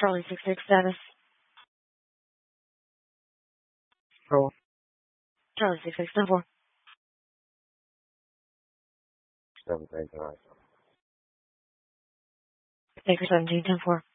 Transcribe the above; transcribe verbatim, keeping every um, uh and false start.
Charlie six six status. Roll. Charlie six six ten four. Seven, eight, nine. Baker seventeen ten four.